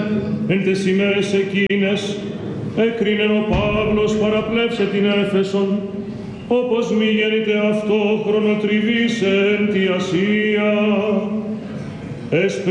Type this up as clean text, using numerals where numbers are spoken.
εν τες ημέρες εκείνες έκρινεν ο Παύλος παραπλέψε την Έφεσον, όπως μη γέννηται αυτό χρονοτριβήσε εν τη Ασία.